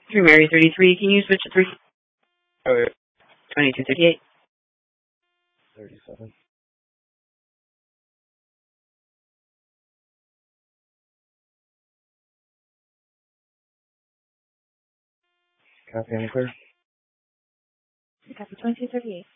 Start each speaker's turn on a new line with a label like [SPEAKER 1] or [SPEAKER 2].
[SPEAKER 1] Through Mary 33, can you switch to 2238?
[SPEAKER 2] 37. Copy and clear.
[SPEAKER 3] Copy 2238.